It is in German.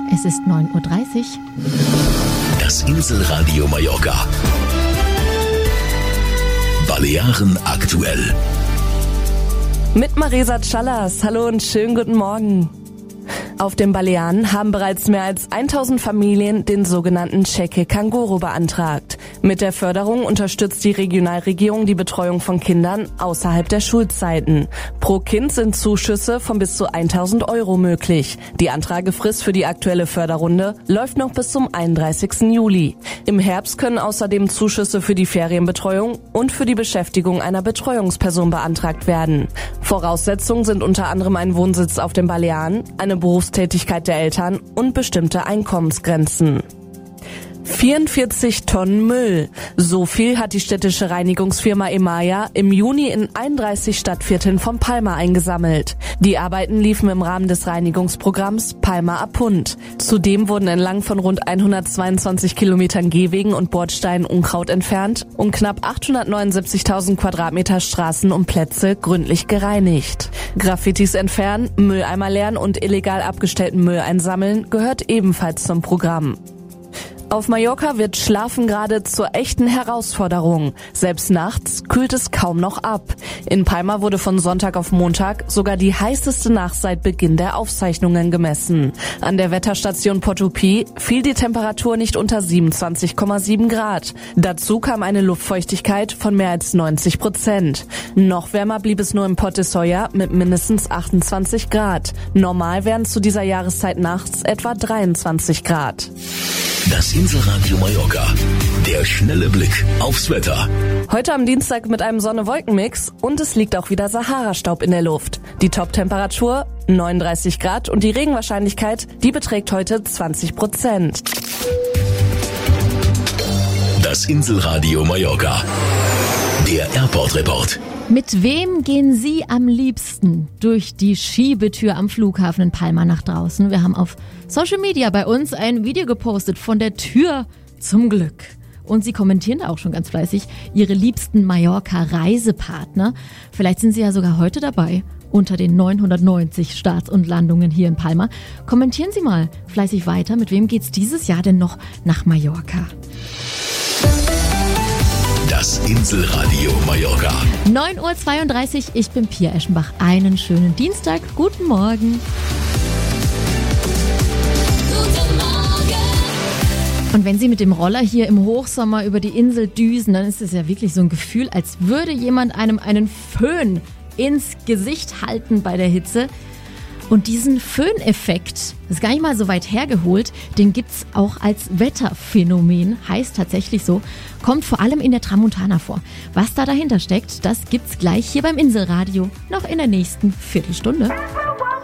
Es ist 9:30 Uhr. Das Inselradio Mallorca. Balearen aktuell. Mit Marisa Callas. Hallo und schönen guten Morgen. Auf den Balearen haben bereits mehr als 1000 Familien den sogenannten Cheque Canguro beantragt. Mit der Förderung unterstützt die Regionalregierung die Betreuung von Kindern außerhalb der Schulzeiten. Pro Kind sind Zuschüsse von bis zu 1000 Euro möglich. Die Antragefrist für die aktuelle Förderrunde läuft noch bis zum 31. Juli. Im Herbst können außerdem Zuschüsse für die Ferienbetreuung und für die Beschäftigung einer Betreuungsperson beantragt werden. Voraussetzungen sind unter anderem ein Wohnsitz auf den Balearen, eine Berufstätigkeit der Eltern und bestimmte Einkommensgrenzen. 44 Tonnen Müll. So viel hat die städtische Reinigungsfirma Emaya im Juni in 31 Stadtvierteln von Palma eingesammelt. Die Arbeiten liefen im Rahmen des Reinigungsprogramms Palma a Punt. Zudem wurden entlang von rund 122 Kilometern Gehwegen und Bordsteinen Unkraut entfernt und knapp 879.000 Quadratmeter Straßen und Plätze gründlich gereinigt. Graffitis entfernen, Mülleimer leeren und illegal abgestellten Müll einsammeln gehört ebenfalls zum Programm. Auf Mallorca wird Schlafen gerade zur echten Herausforderung. Selbst nachts kühlt es kaum noch ab. In Palma wurde von Sonntag auf Montag sogar die heißeste Nacht seit Beginn der Aufzeichnungen gemessen. An der Wetterstation Portopí fiel die Temperatur nicht unter 27,7 Grad. Dazu kam eine Luftfeuchtigkeit von mehr als 90%. Noch wärmer blieb es nur in Port de Solla mit mindestens 28 Grad. Normal wären zu dieser Jahreszeit nachts etwa 23 Grad. Das Inselradio Mallorca. Der schnelle Blick aufs Wetter. Heute am Dienstag mit einem Sonne-Wolken-Mix und es liegt auch wieder Sahara-Staub in der Luft. Die Top-Temperatur 39 Grad und die Regenwahrscheinlichkeit, die beträgt heute 20%. Das Inselradio Mallorca. Der Airport-Report. Mit wem gehen Sie am liebsten durch die Schiebetür am Flughafen in Palma nach draußen? Wir haben auf Social Media bei uns ein Video gepostet von der Tür zum Glück. Und Sie kommentieren da auch schon ganz fleißig Ihre liebsten Mallorca-Reisepartner. Vielleicht sind Sie ja sogar heute dabei unter den 990 Starts und Landungen hier in Palma. Kommentieren Sie mal fleißig weiter. Mit wem geht's dieses Jahr denn noch nach Mallorca? Das Inselradio Mallorca. 9:32 Uhr, ich bin Pia Eschenbach. Einen schönen Dienstag, guten Morgen. Guten Morgen. Und wenn Sie mit dem Roller hier im Hochsommer über die Insel düsen, dann ist es ja wirklich so ein Gefühl, als würde jemand einem einen Föhn ins Gesicht halten bei der Hitze. Und diesen Föhneffekt, das ist gar nicht mal so weit hergeholt, den gibt's auch als Wetterphänomen, heißt tatsächlich so, kommt vor allem in der Tramontana vor. Was da dahinter steckt, das gibt's gleich hier beim Inselradio, noch in der nächsten Viertelstunde.